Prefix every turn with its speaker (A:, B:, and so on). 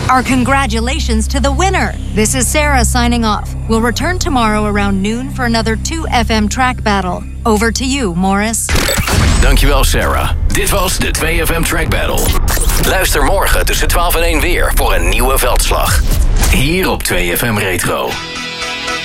A: Our congratulations to the winner. This is Sarah signing off. We'll return tomorrow around noon for another 2FM track battle. Over to you, Morris.
B: Dankjewel, Sarah. Dit was de 2FM Track Battle. Luister morgen tussen 12 en 1 weer voor een nieuwe veldslag. Hier op 2FM Retro.